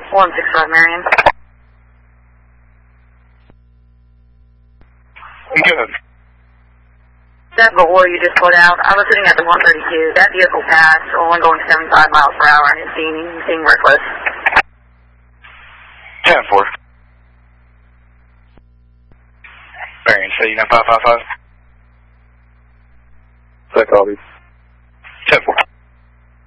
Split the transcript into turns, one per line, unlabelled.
165 Marion.
Good.
That's the order you just put out. I was sitting at the 132. That vehicle passed, only going 75 miles per hour, and it's seeing reckless.
10-4. Marion, City 9555.
That copy.